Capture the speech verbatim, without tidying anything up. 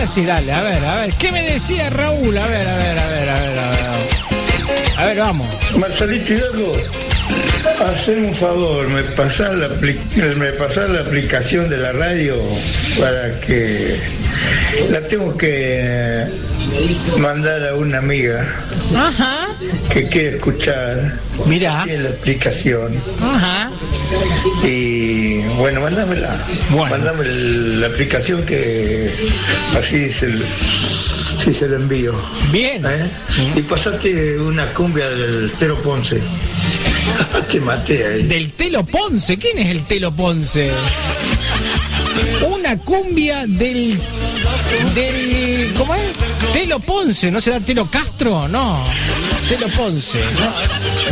ver si, dale, a ver, a ver. ¿Qué me decía Raúl? A ver, a ver, a ver, a ver, a ver. A ver, vamos. Marcelito Hidalgo, haceme un favor, me pasás la, me pasás la aplicación de la radio para que la tengo que mandar a una amiga. Ajá. Que quiere escuchar. Mirá. Tiene la explicación. Ajá. Y bueno, mándamela. Bueno. Mándame la aplicación que así se, sí se la envío. Bien. ¿Eh? Y pasate una cumbia del Tero Ponce. Te maté ahí. Del Telo Ponce. ¿Quién es el Telo Ponce? Una cumbia del... del... ¿cómo es? Telo Ponce. ¿No será Telo Castro? No. Telo Ponce.